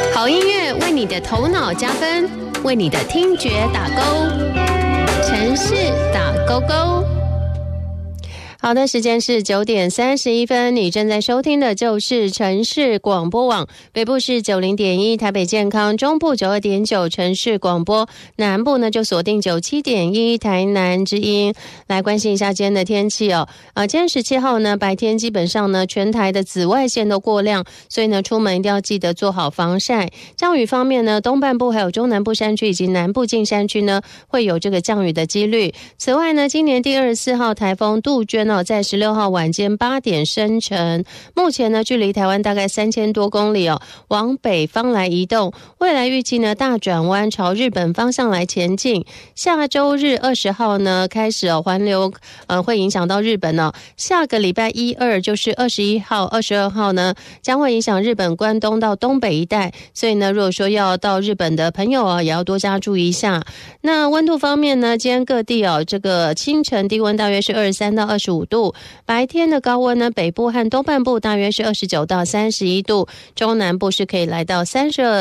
好音乐为你的头脑加分，为你的听觉打勾。城市打勾勾。好的，时间是9点31分，你正在收听的就是城市广播网，北部是90.1台北健康，中部92.9城市广播，南部呢就锁定97.1台南之音。来关心一下今天的天气哦。今天17号呢，白天基本上呢全台的紫外线都过量，所以呢出门一定要记得做好防晒。降雨方面呢，东半部还有中南部山区以及南部近山区呢会有这个降雨的几率。此外呢，今年第24号台风杜鹃在16号晚间8点生成，目前呢距离台湾大概3000多公里哦，往北方来移动，未来预计呢大转弯朝日本方向来前进。下周日20号呢开始环流会影响到日本哦，下个礼拜1、2就是21号、22号呢将会影响日本关东到东北一带，所以呢如果说要到日本的朋友也要多加注意一下。那温度方面呢，今天各地这个清晨低温大约是23到25度，白天的高温呢，北部和东半部大约是29到31度，中南部是可以来到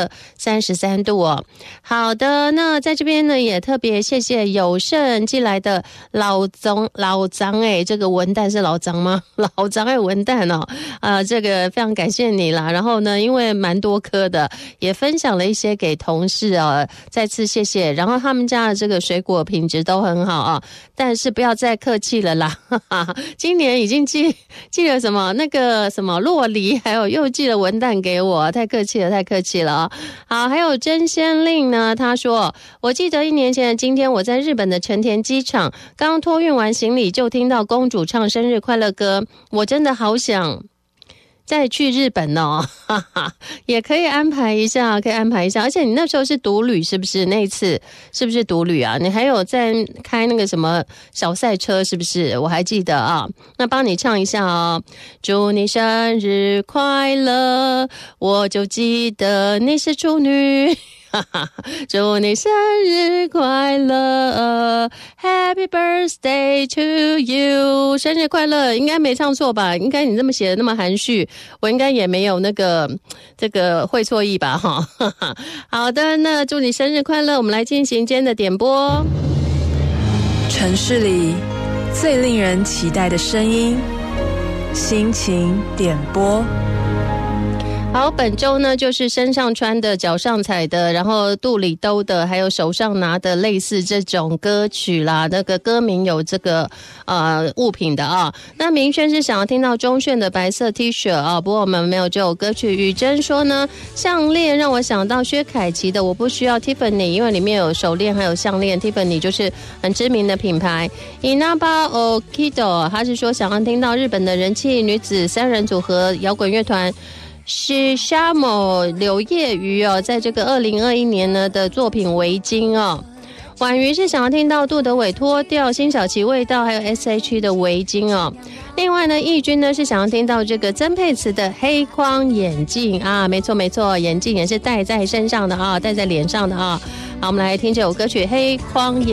32、33度哦。好的，那在这边呢也特别谢谢友盛寄来的老张这个文旦是老张吗？老张文旦哦，这个非常感谢你啦。然后呢，因为蛮多颗的，也分享了一些给同事哦，再次谢谢。然后他们家的这个水果品质都很好啊，但是不要再客气了啦。今年已经寄了什么那个什么洛梨，还有又寄了文旦给我，太客气了啊！好，还有真仙令呢，他说我记得1年前的今天，我在日本的成田机场刚托运完行李，就听到公主唱生日快乐歌，我真的好想再去日本哦，也可以安排一下，而且你那时候是独旅是不是？那一次是不是独旅啊？你还有在开那个什么小赛车是不是？我还记得啊，那帮你唱一下哦。祝你生日快乐，我就记得你是处女。祝你生日快乐 Happy birthday to you， 生日快乐，应该没唱错吧？应该你这么写的那么含蓄，我应该也没有这个会错意吧哈。好的，那祝你生日快乐，我们来进行今天的点播。 城市里最令人期待的声音，心情点播。 好，本周呢就是身上穿的、脚上踩的，然后肚里兜的，还有手上拿的，类似这种歌曲啦。那个歌名有这个物品的啊。那明轩是想要听到钟铉的白色 T 恤啊，不过我们没有这首歌曲。雨珍说呢，项链让我想到薛凯琪的我不需要 Tiffany， 因为里面有手链还有项链， Tiffany 就是很知名的品牌。Inaba Okido 他是说想要听到日本的人气女子3人组合摇滚乐团是沙某柳叶鱼哦，在这个2021年呢的作品围巾哦。婉瑜是想要听到杜德伟脱掉辛晓琪味道，还有 SH 的围巾哦。另外呢，义军呢是想要听到这个曾沛慈的黑框眼镜啊，没错，眼镜也是戴在身上的啊，戴在脸上的啊。好，我们来听这首歌曲《黑框眼镜》。